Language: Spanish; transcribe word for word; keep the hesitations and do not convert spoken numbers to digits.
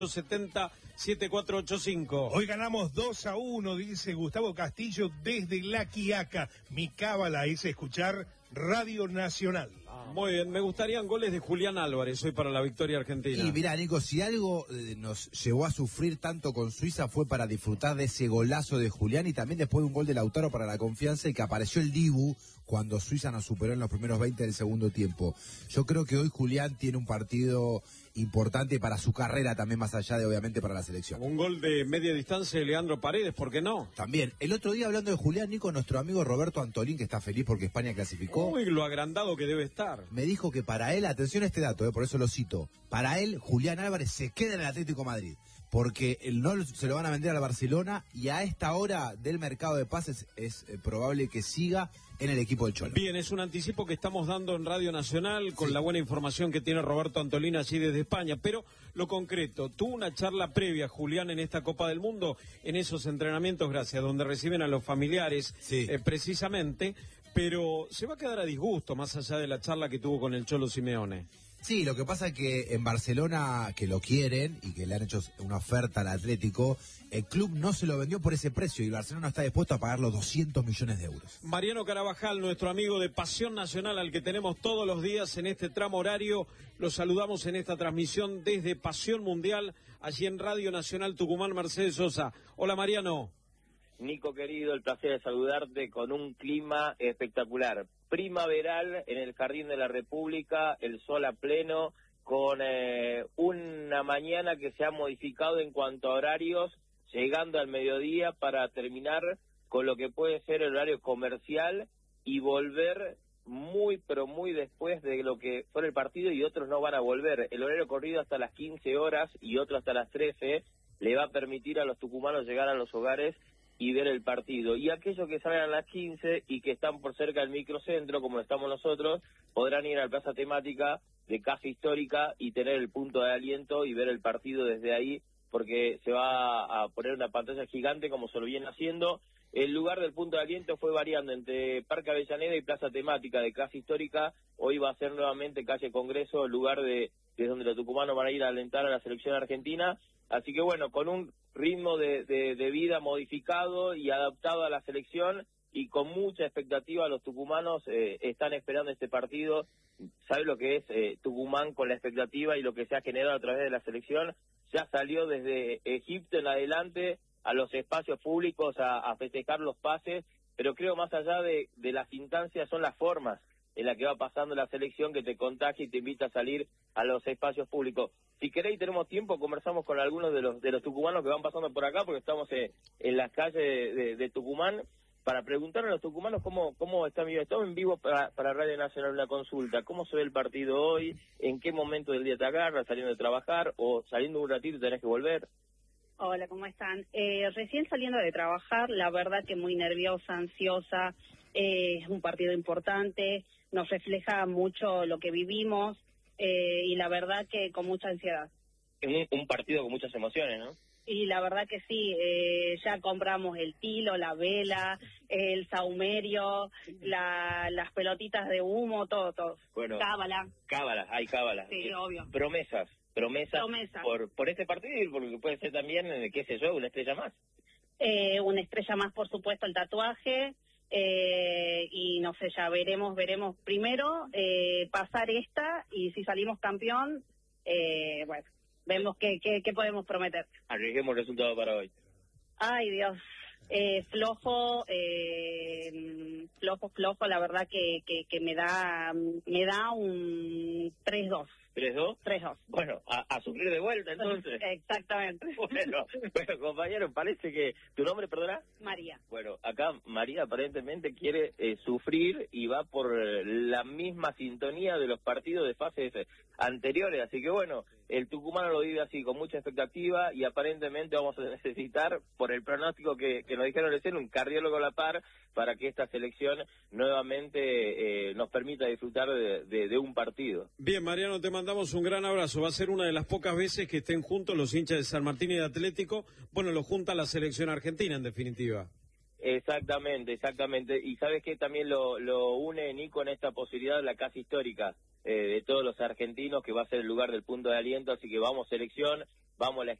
setenta, setenta y cuatro ochenta y cinco. Hoy ganamos dos a uno, dice Gustavo Castillo desde La Quiaca. Mi cábala es escuchar Radio Nacional. Ah, muy bien, me gustarían goles de Julián Álvarez hoy para la victoria argentina. Y mirá, Nico, si algo eh, nos llevó a sufrir tanto con Suiza fue para disfrutar de ese golazo de Julián y también después de un gol de Lautaro para la confianza y que apareció el Dibu cuando Suiza nos superó en los primeros veinte del segundo tiempo. Yo creo que hoy Julián tiene un partido importante para su carrera también, más allá de obviamente para la selección. Un gol de media distancia de Leandro Paredes, ¿por qué no? También, el otro día hablando de Julián, Nico, nuestro amigo Roberto Antolín, que está feliz porque España clasificó. Uy, lo agrandado que debe estar. Me dijo que para él, atención a este dato, eh, por eso lo cito, para él Julián Álvarez se queda en el Atlético de Madrid, porque el no se lo van a vender al Barcelona y a esta hora del mercado de pases es eh, probable que siga en el equipo del Cholo. Bien, es un anticipo que estamos dando en Radio Nacional con sí. la buena información que tiene Roberto Antolín allí desde España, pero lo concreto, tuvo una charla previa, Julián, en esta Copa del Mundo, en esos entrenamientos, gracias, donde reciben a los familiares, sí. eh, precisamente, pero se va a quedar a disgusto más allá de la charla que tuvo con el Cholo Simeone. Sí, lo que pasa es que en Barcelona, que lo quieren y que le han hecho una oferta al Atlético, el club no se lo vendió por ese precio y el Barcelona está dispuesto a pagar los doscientos millones de euros. Mariano Carabajal, nuestro amigo de Pasión Nacional, al que tenemos todos los días en este tramo horario, lo saludamos en esta transmisión desde Pasión Mundial, allí en Radio Nacional Tucumán, Mercedes Sosa. Hola, Mariano. Nico querido, el placer de saludarte con un clima espectacular. Primaveral en el Jardín de la República, el sol a pleno, con eh, una mañana que se ha modificado en cuanto a horarios, llegando al mediodía para terminar con lo que puede ser el horario comercial y volver muy, pero muy después de lo que fue el partido y otros no van a volver. El horario corrido hasta las quince horas y otro hasta las trece le va a permitir a los tucumanos llegar a los hogares y ver el partido. Y aquellos que salgan a las quince y que están por cerca del microcentro, como estamos nosotros, podrán ir a la plaza temática de Casa Histórica y tener el punto de aliento y ver el partido desde ahí, porque se va a poner una pantalla gigante como se lo viene haciendo. El lugar del punto de aliento fue variando entre Parque Avellaneda y plaza temática de Casa Histórica. Hoy va a ser nuevamente calle Congreso, el lugar de, de donde los tucumanos van a ir a alentar a la selección argentina. Así que bueno, con un ritmo de, de, de vida modificado y adaptado a la selección y con mucha expectativa, los tucumanos eh, están esperando este partido. ¿Sabe lo que es eh, Tucumán con la expectativa y lo que se ha generado a través de la selección? Ya salió desde Egipto en adelante a los espacios públicos a, a festejar los pases, pero creo más allá de, de las instancias son las formas en las que va pasando la selección que te contagia y te invita a salir a los espacios públicos. Si queréis, tenemos tiempo, conversamos con algunos de los de los tucumanos que van pasando por acá, porque estamos eh, en las calles de, de, de Tucumán, para preguntarle a los tucumanos cómo cómo está mi vida. Estamos en vivo para, para Radio Nacional, una consulta. ¿Cómo se ve el partido hoy? ¿En qué momento del día te agarras? ¿Saliendo de trabajar o saliendo un ratito y tenés que volver? Hola, ¿cómo están? Eh, recién saliendo de trabajar, la verdad que muy nerviosa, ansiosa, eh, es un partido importante, nos refleja mucho lo que vivimos eh, y la verdad que con mucha ansiedad. Un, un partido con muchas emociones, ¿no? Y la verdad que sí, eh, ya compramos el tilo, la vela, el saumerio, la, las pelotitas de humo, todo, todo. Bueno, cábala. Cábalas, hay cábalas. Sí, eh, obvio. Promesas, promesas Promesa. por por este partido y porque puede ser también, eh, qué sé yo, una estrella más. Eh, una estrella más, por supuesto, el tatuaje. Eh, y no sé, ya veremos, veremos primero eh, pasar esta y si salimos campeón, eh, bueno, vemos qué, qué, qué podemos prometer. Arriesguemos el resultado para hoy. Ay, Dios, eh, flojo, eh, flojo, flojo, la verdad que, que, que me da me da un tres dos. ¿tres dos? tres dos. Bueno, a, a sufrir de vuelta entonces. Exactamente. Bueno, bueno, compañero, parece que... ¿Tu nombre, perdona? María. Bueno, acá María aparentemente quiere eh, sufrir y va por la misma sintonía de los partidos de fases anteriores, así que bueno, el tucumano lo vive así, con mucha expectativa y aparentemente vamos a necesitar, por el pronóstico que, que nos dijeron recién, un cardiólogo a la par para que esta selección nuevamente eh, nos permita disfrutar de, de, de un partido. Bien, Mariano, te mandamos un gran abrazo. Va a ser una de las pocas veces que estén juntos los hinchas de San Martín y de Atlético. Bueno, lo junta la selección argentina, en definitiva. Exactamente, exactamente. Y sabes que también lo, lo une, Nico, en esta posibilidad, la casa histórica eh, de todos los argentinos, que va a ser el lugar del punto de aliento, así que vamos selección, vamos la